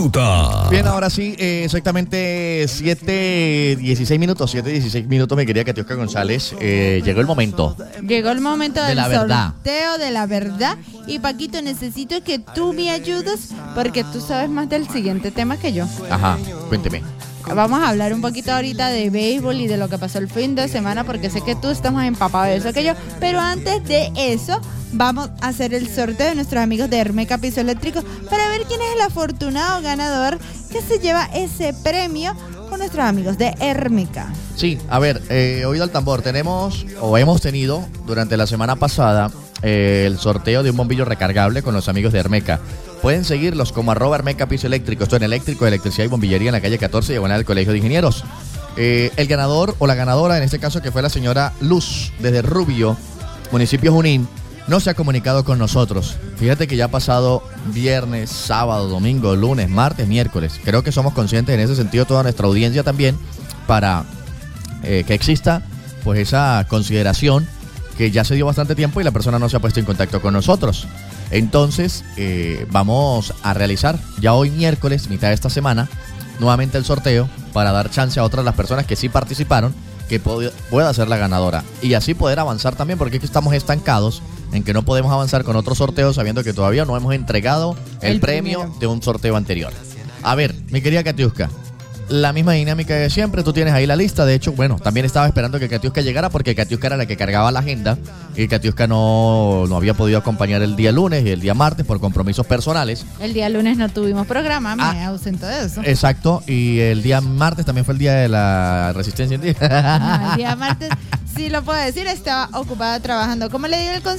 Disfruta. Bien, ahora sí, exactamente 7:16 minutos, mi querida Katiuska González. Llegó el momento. Llegó el momento De del la verdad. sorteo de la verdad. Y Paquito, necesito que tú me ayudes porque tú sabes más del siguiente tema que yo. Ajá, cuénteme. Vamos a hablar un poquito ahorita de béisbol y de lo que pasó el fin de semana porque sé que tú estás más empapado de eso que yo. Pero antes de eso, vamos a hacer el sorteo de nuestros amigos de Hermeca Piso Eléctrico para ver quién es el afortunado ganador que se lleva ese premio con nuestros amigos de Hermeca. Sí, a ver, oído al tambor, hemos tenido durante la semana pasada el sorteo de un bombillo recargable con los amigos de Hermeca. Pueden seguirlos como @Hermeca Piso Eléctrico. Esto en eléctrico, electricidad y bombillería en la calle 14, diagonal del Colegio de Ingenieros. El ganador o la ganadora, en este caso que fue la señora Luz, desde Rubio, municipio Junín, no se ha comunicado con nosotros. Fíjate que ya ha pasado viernes, sábado, domingo, lunes, martes, miércoles. Creo que somos conscientes en ese sentido, toda nuestra audiencia también, para que exista pues esa consideración que ya se dio bastante tiempo y la persona no se ha puesto en contacto con nosotros. Entonces, vamos a realizar ya hoy miércoles, mitad de esta semana, nuevamente el sorteo para dar chance a otras de las personas que sí participaron, que pueda ser la ganadora. Y así poder avanzar también, porque es que estamos estancados en que no podemos avanzar con otros sorteos sabiendo que todavía no hemos entregado el premio primero de un sorteo anterior. A ver, mi querida Katiuska, la misma dinámica de siempre, tú tienes ahí la lista. De hecho, bueno, también estaba esperando que Katiuska llegara porque Katiuska era la que cargaba la agenda y Katiuska no había podido acompañar el día lunes y el día martes por compromisos personales. El día lunes no tuvimos programa, me ausento de eso. Exacto, y el día martes también fue el día de la resistencia indígena. No, el día martes, sí lo puedo decir, estaba ocupada trabajando. ¿Cómo le digo el consejo?